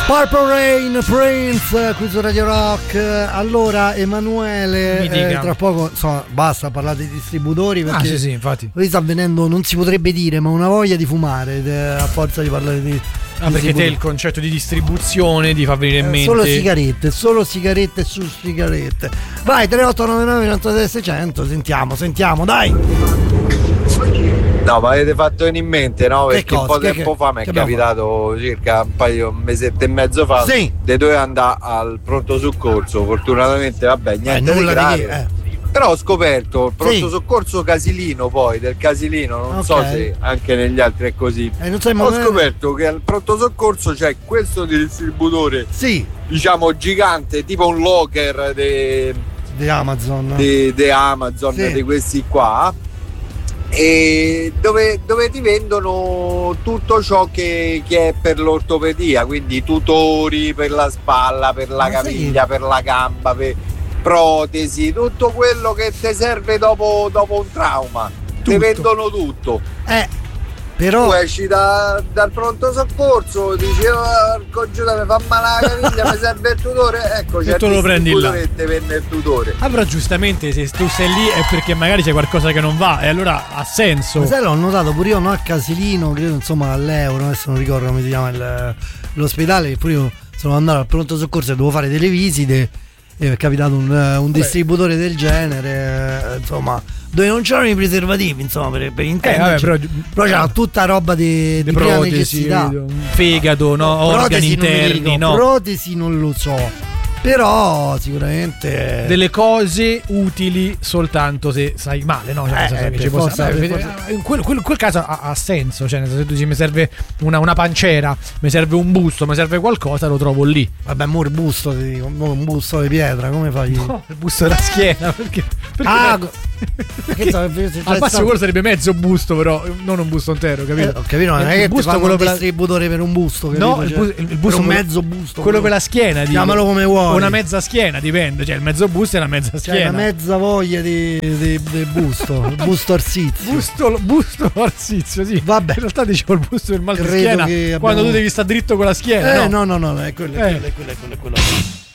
Purple Rain Prince qui su Radio Rock. Allora Emanuele, tra poco insomma basta parlare dei distributori perché sì, infatti qui sta avvenendo, non si potrebbe dire, ma una voglia di fumare a forza di parlare di perché te il concetto di distribuzione ti fa venire in mente solo sigarette su sigarette. Vai 3899 93 600, sentiamo dai. No, ma avete fatto in mente, no? Perché cosa? un po' tempo fa mi è capitato, circa un mesetto e mezzo fa, sì, di dover andare al pronto soccorso. Fortunatamente, vabbè, niente di grave. Però ho scoperto il pronto soccorso Casilino, poi del Casilino, non so se anche negli altri è così. Ho scoperto che al pronto soccorso c'è questo distributore, diciamo gigante, tipo un locker di Amazon, di Amazon, di questi qua. E dove ti vendono tutto ciò che è per l'ortopedia, quindi tutori per la spalla, per la caviglia, per la gamba, per protesi, tutto quello che ti serve dopo un trauma. Ti vendono tutto. Però tu esci dal pronto soccorso, dici mi fa male la caviglia, mi serve il tutore, ecco, c'è tu lo prendi là e ti vende il tutore. Però giustamente se tu sei lì è perché magari c'è qualcosa che non va e allora ha senso. Ma sai, l'ho notato pure io, no, a Casilino, credo, insomma all'Euro, adesso non ricordo come si chiama l'ospedale, che pure io sono andato al pronto soccorso e devo fare delle visite e è capitato un distributore del genere, insomma, dove non c'erano i preservativi, insomma, per intenderci, però c'era tutta roba di prima necessità, fegato, no, organi interni, no, protesi non lo so, però sicuramente delle cose utili soltanto se sai male, no? In quel caso ha senso, cioè se tu dici mi serve una pancera, mi serve un busto, mi serve qualcosa, lo trovo lì. Vabbè, mo il busto, ti dico, un busto di pietra, come fai? No, il busto della schiena, perché al massimo quello sarebbe mezzo busto, però non un busto intero, capito? Ho capito, non è che busto quello un distributore per un busto, capito? No, il busto, un mezzo busto, quello per la schiena, chiamalo come vuoi. Una mezza schiena, dipende, cioè il mezzo busto e la mezza schiena. C'è una mezza voglia di busto, il busto arsizio. Busto arsizio, sì. Vabbè, in realtà dicevo il busto del mal di schiena quando tu devi stare dritto con la schiena. No, è quello.